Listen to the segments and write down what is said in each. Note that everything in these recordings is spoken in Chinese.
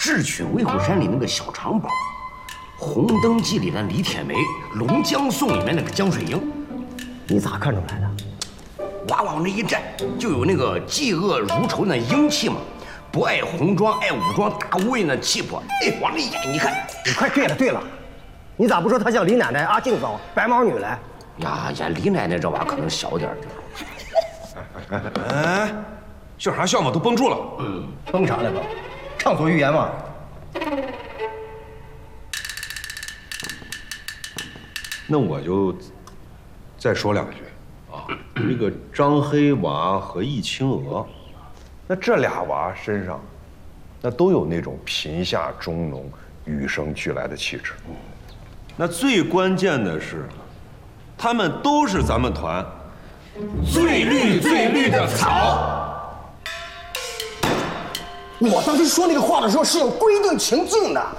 智取威虎山里那个小长宝，红灯记里的李铁梅，龙江颂里面那个江水英， 你咋看出来的？ 娃往那一站，就有那个嫉恶如仇那英气嘛，不爱红装爱武装大无畏那气魄。哎，往那一眼，你看， 你快对了，你咋不说她像李奶奶、阿静嫂、白毛女嘞？ 呀，李奶奶这娃可能小点哎，笑啥笑嘛？都绷住了。 绷啥来吧？畅所欲言嘛。 那我就再说两句啊。这个张黑娃和易青娥，那这俩娃身上，那都有那种贫下中农、与生俱来的气质。那最关键的是，他们都是咱们团最绿的草。 我当时说那个话的时候是有规定情境的。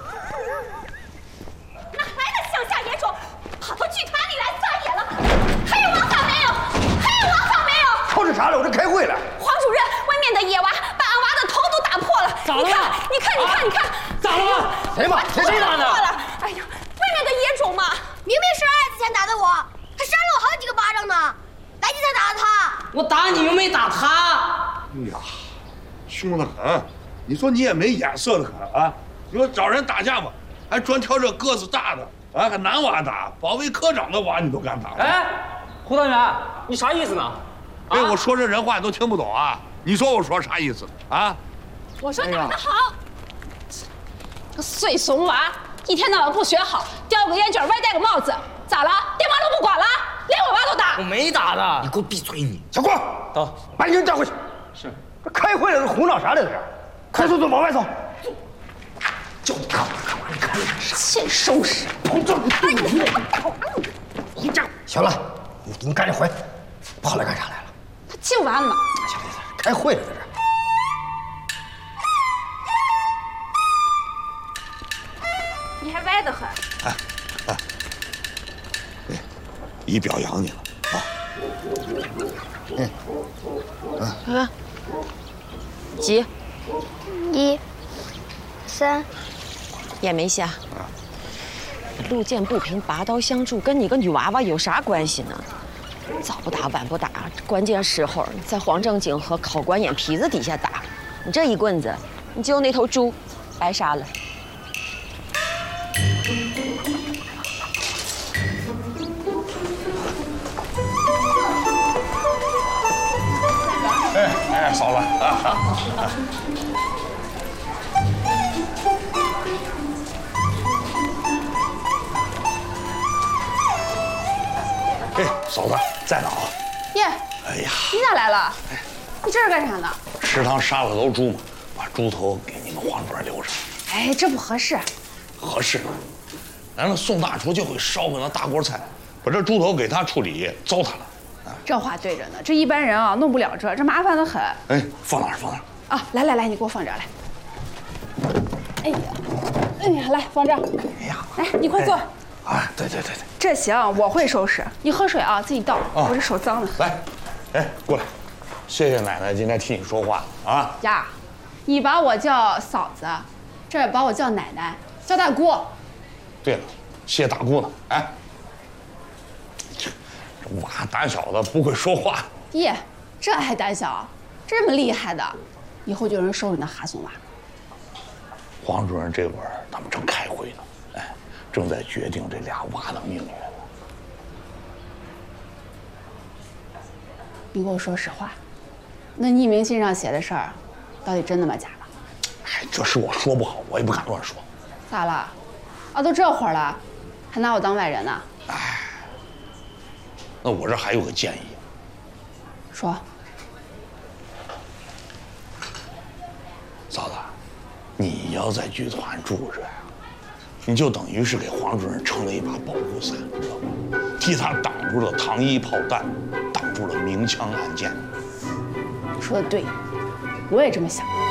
哪来的乡下野种，跑到剧团里来撒野了？还有王法没有？还有王法没有？ 吵着啥了？我这开会了。 黄主任，外面的野娃把俺娃的头都打破了。 咋了？ 你看， 咋了？ 谁嘛？谁打的？ 哎呀，外面的野种嘛， 明明是儿子先打的我，还扇了我好几个巴掌呢。来你才打的他。 我打你又没打他。 哎呀，凶得很！你说你也没眼色的很啊！你说找人打架嘛，还专挑这个子大的啊，还男娃打，保卫科长的娃你都敢打？ 哎，胡团员，你啥意思呢？ 哎，我说这人话你都听不懂啊！你说我说啥意思啊？ 我说打得好。这个碎怂娃，一天到晚不学好，叼个烟卷，歪戴个帽子，咋了？电话都不管了，连我娃都打。 我没打的。 你给我闭嘴你！ 小郭， 到， 把人叫回去。 是。 这开会了，胡闹啥来着？快走，往外走。 叫你干嘛？你看那啥？ 欠收拾！ 碰撞你这行了，你赶紧回，跑来干啥来了？ 他就完了。 行，开会了在这。 你还歪得很。 姨表扬你了啊！ 几？ 1、3， 也没下。路见不平，拔刀相助，跟你个女娃娃有啥关系呢？早不打晚不打，关键时候在黄正经和考官眼皮子底下打，你这一棍子，你就那头猪白杀了。 哎，嫂子啊！哎，嫂子在呢啊！ 耶， 哎呀， 你咋来了？你这是干啥呢？ 食堂杀了头猪嘛，把猪头给你们黄主任留着。 哎，这不合适。 合适，咱那宋大厨就会烧个那大锅菜，把这猪头给他处理，糟蹋了。 这话对着呢，这一般人啊弄不了这麻烦的很。 哎，放哪儿？放哪儿？ 啊，来，你给我放这儿来。哎呀，来放这儿。 哎呀， 来，你快坐。 啊，对， 这行，我会收拾。你喝水啊，自己倒。我这手脏的很。 来，哎，过来，谢谢奶奶今天替你说话啊。 呀，你把我叫嫂子，这把我叫奶奶，叫大姑。 对了，谢大姑呢。哎，这娃胆小的不会说话。 耶，这还胆小？这么厉害的，以后就有人收拾那哈怂娃。 黄主任这会儿他们正开会呢，哎，正在决定这俩娃的命运呢。 你跟我说实话，那匿名信上写的事儿，到底真的吗假的？ 哎，这事我说不好，我也不敢乱说。 咋了？啊，都这会儿了，还拿我当外人呢？ 哎，那我这还有个建议。 说。 嫂子，你要在剧团住着呀，你就等于是给黄主任撑了一把保护伞，知道吗？替他挡住了糖衣炮弹，挡住了明枪暗箭。 说的对，我也这么想。